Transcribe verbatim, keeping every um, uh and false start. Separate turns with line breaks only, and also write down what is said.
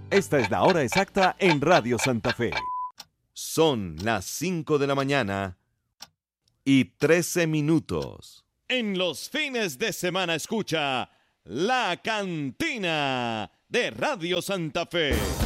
Esta es la hora exacta en Radio Santa Fe. Son las cinco de la mañana y trece minutos.
En los fines de semana escucha La Cantina de Radio Santa Fe.